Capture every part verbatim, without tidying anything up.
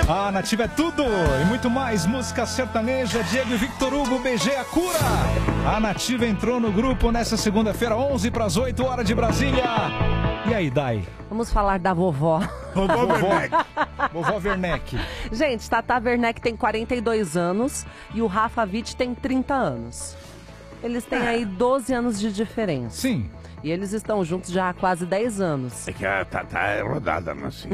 A Nativa é tudo e muito mais. Música sertaneja, Diego e Victor Hugo, B G a cura. A Nativa entrou no grupo nessa segunda-feira, onze para as oito horas de Brasília. E aí, Dai? Vamos falar da vovó. Vovó Werneck. Vovó Werneck. Gente, Tata Werneck tem quarenta e dois anos e o Rafa Witt tem trinta anos. Eles têm aí doze anos de diferença. Sim. E eles estão juntos já há quase dez anos. É que a Tatá é rodada, né? Assim.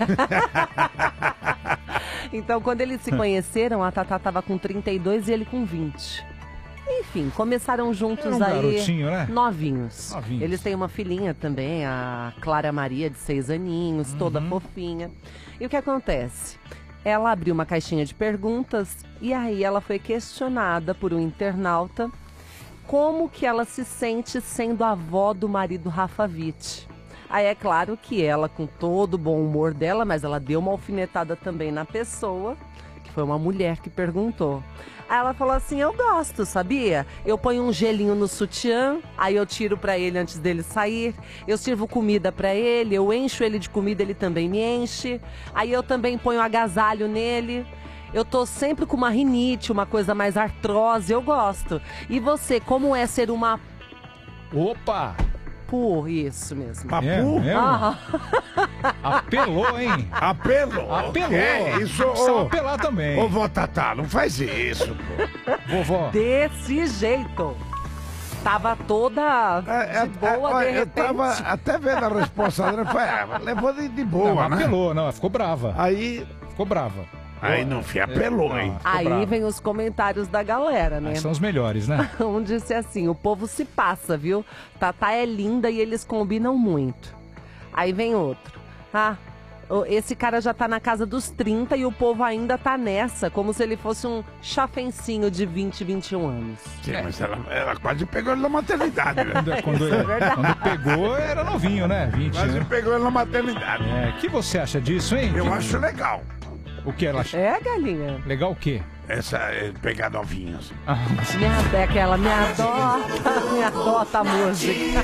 Então, quando eles se conheceram, a Tatá estava com trinta e dois e ele com vinte. Enfim, começaram juntos Era um aí, garotinho, né? novinhos. Novinhos. Eles têm uma filhinha também, a Clara Maria, de seis aninhos, toda fofinha. E o que acontece? Ela abriu uma caixinha de perguntas e aí ela foi questionada por um internauta como que ela se sente sendo a avó do marido Rafa Witt. Aí é claro que ela, com todo o bom humor dela, mas ela deu uma alfinetada também na pessoa, que foi uma mulher que perguntou. Aí ela falou assim, eu gosto, sabia? Eu ponho um gelinho no sutiã, aí eu tiro pra ele antes dele sair, eu sirvo comida pra ele, eu encho ele de comida, ele também me enche, aí eu também ponho agasalho nele. Eu tô sempre com uma rinite, uma coisa mais artrose, eu gosto. E você, como é ser uma... Opa! Por isso mesmo. Papu? É, mesmo? Ah, Apelou, hein? Apelou. Apelou. É, isso, Precisa ô, apelar também. ô, vó Tatá, não faz isso, pô. Vovó. desse jeito. Tava toda É, de é, boa, olha, de eu repente. tava até vendo a resposta dela, foi, ah, levou de, de boa, Não, né? apelou, não, ela ficou brava. Aí, Ficou brava. aí não fia, apelou, Não, hein? ficou Aí brava. vem os comentários da galera, né? Aí são os melhores, né? Um disse assim, o povo se passa, viu? Tatá é linda e eles combinam muito. Aí vem outro. Ah, o- esse cara já tá na casa dos trinta e o povo ainda tá nessa, como se ele fosse um chafencinho de vinte, vinte e um anos. Sim, mas ela, ela quase pegou ele na maternidade, né? Quando, quando, Isso é verdade. quando pegou, era novinho, né? vinte, Quase né? pegou ele na maternidade. É, o que você acha disso, hein? Eu Que- acho legal. O que ela acha? É, galinha? Legal o quê? Essa é, pegar novinhas. Ah, Me adota, ela me adota, me adota a música.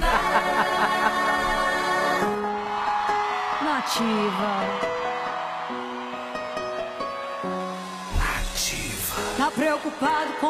Nativa. Tá preocupado com